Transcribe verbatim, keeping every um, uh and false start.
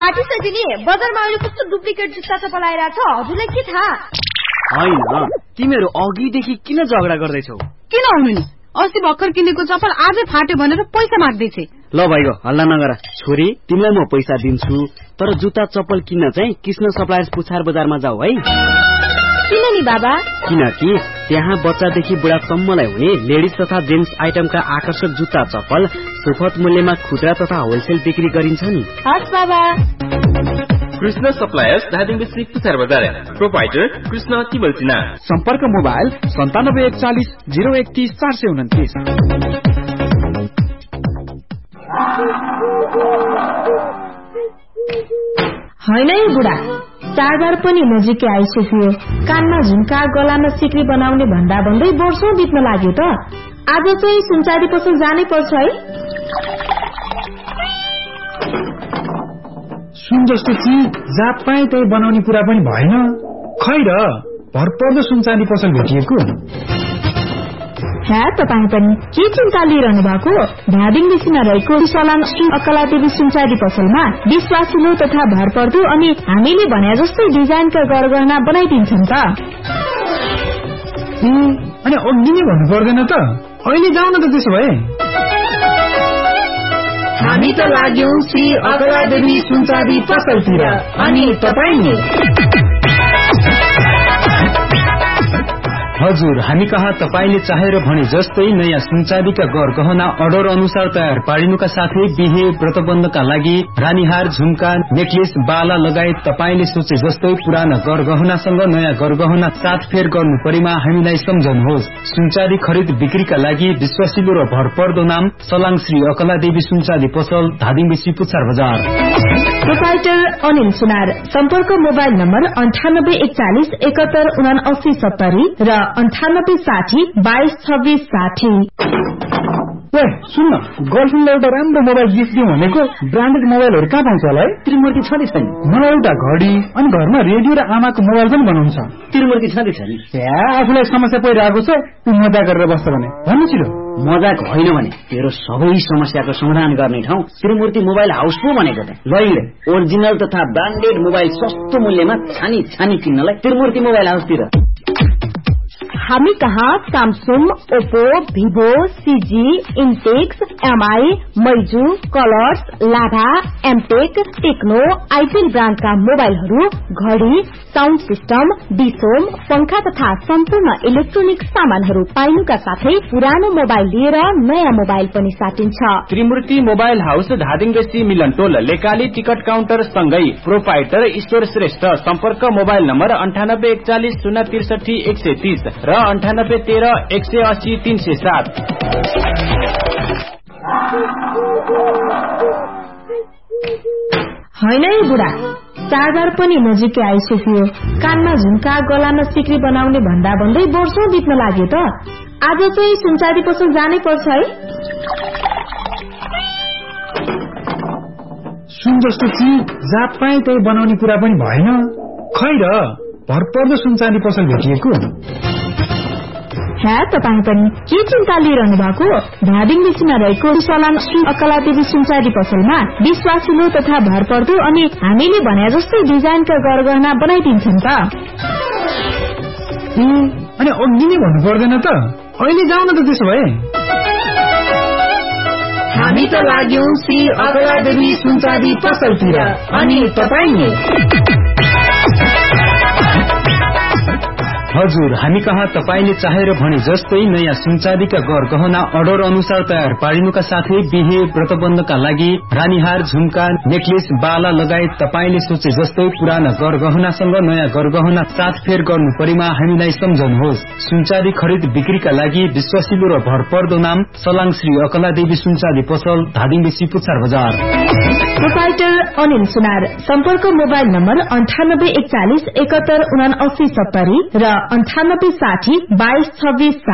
Party सजिनी बजारमा अहिले कस्तो डुप्लिकेट जुत्ता चप्पल आइरहेछ हजुरलाई के थाहा? हैन तिमीहरू अघिदेखि किन झगडा गर्दैछौ? किन हुनु नि अस्ति भर्खर किनेको चप्पल आजै फाट्यो भनेर पैसा माग्दैछे। ल भाइको हल्ला नगर छोरी तिमीलाई म पैसा दिन्छु तर जुत्ता चप्पल किन्न चाहिँ कृष्ण सप्लायर्स पुछार बजारमा जाऊ है। किन नि बाबा? किनकि त्यहाँ बच्चादेखि बुढासम्मलाई हुने लेडिज तथा जेन्ट्स आइटमका आकर्षक जुत्ता चप्पल सुपथ मूल्यमा खुद्रा तथा होलसेल बिक्री गरिन्छ नि। हस् बाबा। कृष्ण सप्लायर्स धादिङ डिस्ट्रिक्ट पुछार बजार प्रोपाइटर कृष्ण तिमलसिना। सम्पर्क मोबाइल सन्तानब्बे एकचालिस जिरो एकतीस चार सय उन्तिस। होइन है बुढा चाडबाड पनि नजिकै आइसक्यो। कानमा झुम्का गलामा सिक्री बनाउने भन्दा भन्दै वर्षौं बित्न लाग्यो त। आज चाहिँ सुनचाँदी पसल जानै पर्छ है। सुन जस्तो चिज जात पाए त्यही बनाउने कुरा पनि भएन। खै र भरपर्दो सुनचाँदी पसल भेटिएको। हे तपाईँ पनि के चिन्ता लिइरहनु भएको? धादिङ बेसीमा रहेको सलाम श्री अकलादेवी सुनचाँदी पसलमा विश्वासिलो तथा भरपर्दो अनि हामीले भने जस्तै डिजाइनका गरगहना बनाइदिन्छन् त। अनि अघि नै भन्नु पर्दैन त? अहिले जाउँ न त त्यसो भए। हामी त लाग्यौं श्री अकलादेवी सुनचाँदी पसलतिर अनि तपाईँ हजुर हामी कहाँ तपाईले चाहेर भने जस्तै नयाँ सुनचाँदीका गरगहना अर्डर अनुसार तयार पारिनुका साथै बिहे व्रतबन्धका लागि रानीहार झुम्का नेकलेस बाला लगायत तपाईले सोचे जस्तै पुराना गरगहनासँग नयाँ गरगहना साथ फेर गर्नु परेमा हामीलाई सम्झनुहोस्। सुनचाँदी खरिद बिक्रीका लागि विश्वासिलो र भरपर्दो नाम सलाङ श्री अकलादेवी सुनचाँदी पसल धादिङ बेसी पुछार बजार। प्रोपाइटर अनिल सुनार। सम्पर्क मोबाइल नम्बर अन्ठानब्बे एकचालिस एकहत्तर उना अस्सी सत्तरी र अन्ठानब्बे साठी बाइस छब्बीस साठी। सुन्न गर्लफ्रेन्डलाई एउटा राम्रो मोबाइल गिफ्ट दिउँ भनेको ब्रान्डेड मोबाइलहरू कहाँ पाउँछ होला है? त्रिमूर्ति छँदै छैन। मलाई एउटा घडी अनि घरमा रेडियो र आमाको मोबाइल पनि बनाउँछ। त्रिमूर्ति छँदै छैन। आफूलाई समस्या परिरहेको छ तू मजा गरेर बस्छ भने भन्नु छिरो। मजाक होइन भने तेरो सबै समस्याको समाधान गर्ने ठाउँ त्रिमूर्ति मोबाइल हाउस पो भनेको त। लैले ओरिजिनल तथा ब्रान्डेड मोबाइल सस्तो मूल्यमा छानी छानी किन्नलाई त्रिमूर्ति मोबाइल हाउसतिर। हामी कहाँ Samsung, Oppo, Vivo, CG, इन्टेक्स, MI, मैजू, colours, लाभा, एमटेक, टेक्नो, आइटेल ब्रान्डका मोबाइलहरू, घडी, साउन्ड सिस्टम, डिसोम, पंखा तथा सम्पूर्ण इलेक्ट्रोनिक सामानहरू पाइनुका साथै पुरानो मोबाइल लिएर नयाँ मोबाइल पनि साटिन्छ। त्रिमूर्ति मोबाइल हाउस धादिङ बेसी मिलनटोल लेकाली टिकट काउन्टर सँगै प्रोपाइटर ईश्वर श्रेष्ठ। सम्पर्क मोबाइल नम्बर अन्ठानब्बे एकचालिस शून्य त्रिसठी एक सय तीस र अन्ठानब्बे तेह्र एक सय अस्सी तीन सय सात। होइन है बुढा चाडबाड पनि नजिकै आइसक्यो। कानमा झुम्का गलामा सिक्री बनाउने भन्दा भन्दै वर्षौं बित्न लाग्यो त। आज चाहिँ सुनचाँदी पसल जानै पर्छ है। सुन जस्तो चिज जात पाए त्यही बनाउने कुरा पनि भएन। खै र भरपर्दो सुनचाँदी पसल भेटिएको। हे तपाईँ पनि के चिन्ता लिइरहनु भएको? धादिङ बेसीमा रहेको सलाम श्री अकलादेवी सुनचाँदी पसलमा विश्वासिलो तथा भरपर्दो अनि हामीले भने जस्तै डिजाइनका गरगहना बनाइदिन्छन् त। अनि अघि नै भन्नु पर्दैन त? अहिले जाउँ न त त्यसो भए। हामी त लाग्यौं श्री अकलादेवी सुनचाँदी पसलतिर अनि तपाईँ हजुर हामी कहाँ तपाईले चाहेर भने जस्तै नयाँ सुनचाँदीका गरगहना अर्डर अनुसार तयार पारिनुका साथै बिहे व्रतबन्धका लागि रानीहार झुम्का नेकलेस बाला लगायत तपाईले सोचे जस्तै पुराना गरगहनासँग नयाँ गरगहना साथ फेर गर्नु परेमा हामीलाई सम्झनुहोस्। सुनचाँदी खरिद बिक्रीका लागि विश्वासिलो र भरपर्दो नाम सलाङ श्री अकलादेवी सुनचाँदी पसल धादिङ बेसी पुछार बजार। प्रोपाइटर अनिल सुनार। सम्पर्क मोबाइल नम्बर अन्ठानब्बे एकचालिस एकहत्तर उना अस्सी सत्तरी र अन्ठानब्बे साठी बाइस छब्बीस